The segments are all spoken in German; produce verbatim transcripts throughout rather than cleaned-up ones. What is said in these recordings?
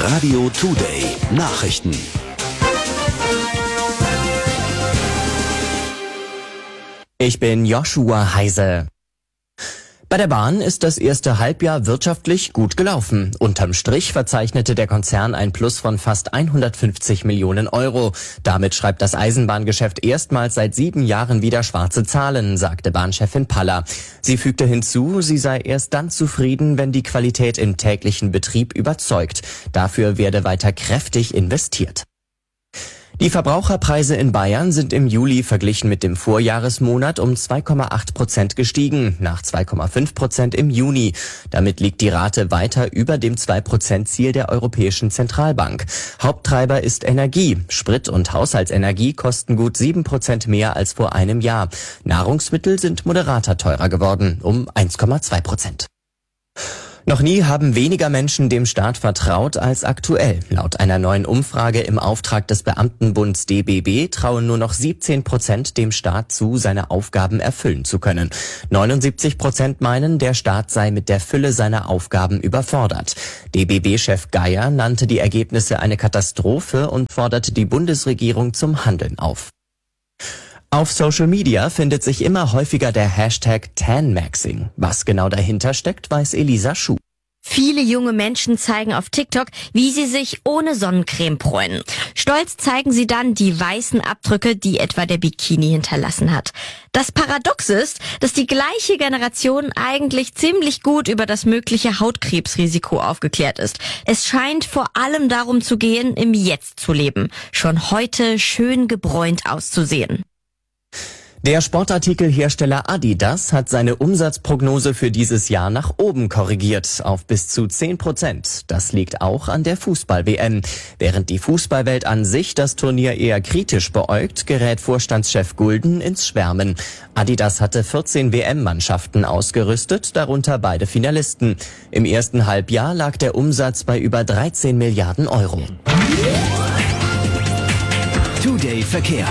Radio Today Nachrichten. Ich bin Joshua Heise. Bei der Bahn ist das erste Halbjahr wirtschaftlich gut gelaufen. Unterm Strich verzeichnete der Konzern ein Plus von fast hundertfünfzig Millionen Euro. Damit schreibt das Eisenbahngeschäft erstmals seit sieben Jahren wieder schwarze Zahlen, sagte Bahnchefin Paller. Sie fügte hinzu, sie sei erst dann zufrieden, wenn die Qualität im täglichen Betrieb überzeugt. Dafür werde weiter kräftig investiert. Die Verbraucherpreise in Bayern sind im Juli verglichen mit dem Vorjahresmonat um zwei Komma acht Prozent gestiegen, nach zwei Komma fünf Prozent im Juni. Damit liegt die Rate weiter über dem zwei Prozent Ziel der Europäischen Zentralbank. Haupttreiber ist Energie. Sprit und Haushaltsenergie kosten gut sieben Prozent mehr als vor einem Jahr. Nahrungsmittel sind moderater teurer geworden, um eins Komma zwei Prozent. Noch nie haben weniger Menschen dem Staat vertraut als aktuell. Laut einer neuen Umfrage im Auftrag des Beamtenbunds D B B trauen nur noch siebzehn Prozent dem Staat zu, seine Aufgaben erfüllen zu können. neunundsiebzig Prozent meinen, der Staat sei mit der Fülle seiner Aufgaben überfordert. D B B-Chef Geier nannte die Ergebnisse eine Katastrophe und forderte die Bundesregierung zum Handeln auf. Auf Social Media findet sich immer häufiger der Hashtag Tan-Maxing. Was genau dahinter steckt, weiß Elisa Schuh. Viele junge Menschen zeigen auf TikTok, wie sie sich ohne Sonnencreme bräunen. Stolz zeigen sie dann die weißen Abdrücke, die etwa der Bikini hinterlassen hat. Das Paradox ist, dass die gleiche Generation eigentlich ziemlich gut über das mögliche Hautkrebsrisiko aufgeklärt ist. Es scheint vor allem darum zu gehen, im Jetzt zu leben, schon heute schön gebräunt auszusehen. Der Sportartikelhersteller Adidas hat seine Umsatzprognose für dieses Jahr nach oben korrigiert, auf bis zu zehn Prozent. Das liegt auch an der Fußball-W M. Während die Fußballwelt an sich das Turnier eher kritisch beäugt, gerät Vorstandschef Gulden ins Schwärmen. Adidas hatte vierzehn W M-Mannschaften ausgerüstet, darunter beide Finalisten. Im ersten Halbjahr lag der Umsatz bei über dreizehn Milliarden Euro. Today Verkehr.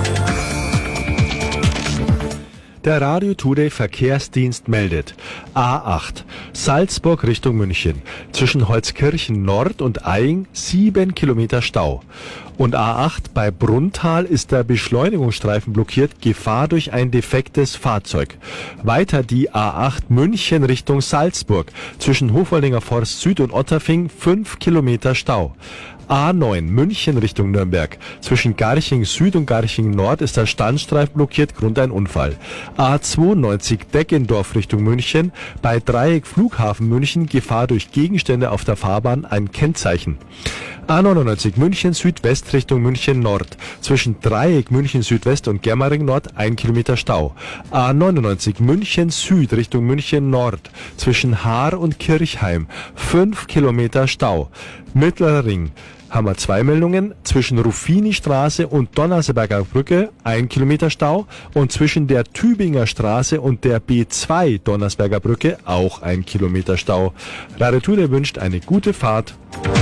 Der Radio Today Verkehrsdienst meldet A acht, Salzburg Richtung München, zwischen Holzkirchen Nord und Aing sieben Kilometer Stau. Und A acht bei Brunntal ist der Beschleunigungsstreifen blockiert, Gefahr durch ein defektes Fahrzeug. Weiter die A acht München Richtung Salzburg, zwischen Hofwaldinger Forst Süd und Otterfing fünf Kilometer Stau. A neun München Richtung Nürnberg. Zwischen Garching Süd und Garching Nord ist der Standstreifen blockiert, Grund ein Unfall. A zweiundneunzig Deggendorf Richtung München. Bei Dreieck Flughafen München Gefahr durch Gegenstände auf der Fahrbahn, ein Kennzeichen. A neunundneunzig München Südwest Richtung München Nord. Zwischen Dreieck München Südwest und Germering Nord ein Kilometer Stau. A neunundneunzig München Süd Richtung München Nord. Zwischen Haar und Kirchheim fünf Kilometer Stau. Mittlerer Ring haben wir zwei Meldungen. Zwischen Ruffini-Straße und Donnersberger Brücke ein Kilometer Stau. Und zwischen der Tübinger Straße und der B zwei Donnersberger Brücke auch ein Kilometer Stau. Radio Today wünscht eine gute Fahrt.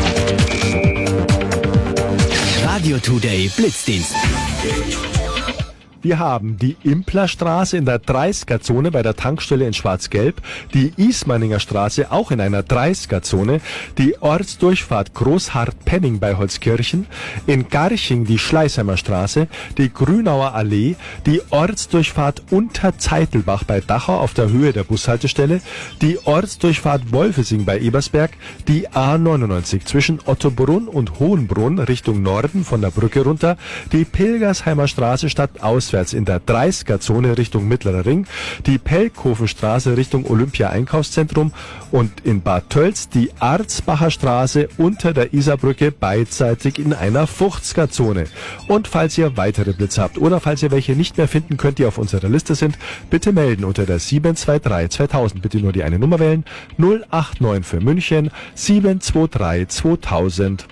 Radio Today Blitzdienst. Wir haben die Implerstraße in der dreißiger-Zone bei der Tankstelle in Schwarz-Gelb, die Ismaninger Straße auch in einer dreißiger-Zone, die Ortsdurchfahrt Großhardt-Penning bei Holzkirchen, in Garching die Schleißheimer Straße, die Grünauer Allee, die Ortsdurchfahrt Unterzeitelbach bei Dachau auf der Höhe der Bushaltestelle, die Ortsdurchfahrt Wolfesing bei Ebersberg, die A neunundneunzig zwischen Ottobrunn und Hohenbrunn Richtung Norden von der Brücke runter, die Pilgersheimer Straße stadtauswärts in der dreißiger-Zone Richtung Mittlerer Ring, die Pelkhofenstraße Richtung Olympia-Einkaufszentrum und in Bad Tölz die Arzbacher Straße unter der Isarbrücke beidseitig in einer fünfziger-Zone. Und falls ihr weitere Blitze habt oder falls ihr welche nicht mehr finden könnt, die auf unserer Liste sind, bitte melden unter der sieben zwei drei zweitausend. Bitte nur die eine Nummer wählen. null acht neun für München sieben zwei drei zweitausend.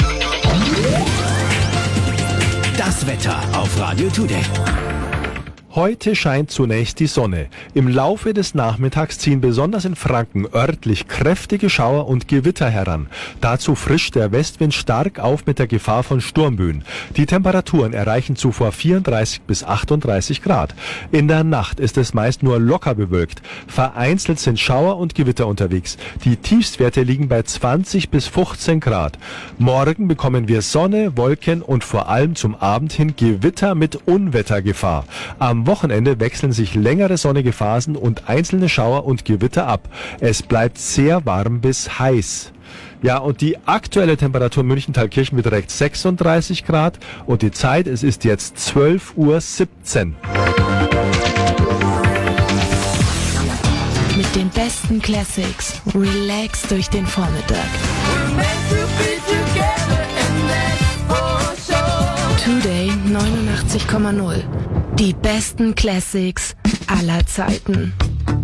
Das Wetter auf Radio Today. Heute scheint zunächst die Sonne. Im Laufe des Nachmittags ziehen besonders in Franken örtlich kräftige Schauer und Gewitter heran. Dazu frischt der Westwind stark auf mit der Gefahr von Sturmböen. Die Temperaturen erreichen zuvor vierunddreißig bis achtunddreißig Grad. In der Nacht ist es meist nur locker bewölkt. Vereinzelt sind Schauer und Gewitter unterwegs. Die Tiefstwerte liegen bei zwanzig bis fünfzehn Grad. Morgen bekommen wir Sonne, Wolken und vor allem zum Abend hin Gewitter mit Unwettergefahr. Am Wochenende wechseln sich längere sonnige Phasen und einzelne Schauer und Gewitter ab. Es bleibt sehr warm bis heiß. Ja, und die aktuelle Temperatur in München-Thalkirchen beträgt sechsunddreißig Grad und die Zeit, es ist jetzt zwölf Uhr siebzehn. Mit den besten Classics. Relax durch den Vormittag. Today neunundachtzig Komma null. Die besten Classics aller Zeiten.